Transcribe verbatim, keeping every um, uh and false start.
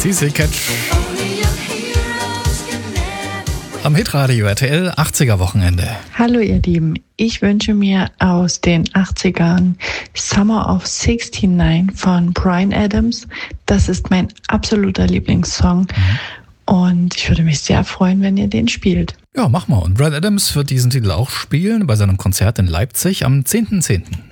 C C Catch. Am Hitradio R T L achtziger Wochenende. Hallo ihr Lieben, ich wünsche mir aus den achtzigern Summer of sixty-nine von Bryan Adams. Das ist mein absoluter Lieblingssong mhm. und ich würde mich sehr freuen, wenn ihr den spielt. Ja, mach mal. Und Bryan Adams wird diesen Titel auch spielen bei seinem Konzert in Leipzig am zehnten zehnten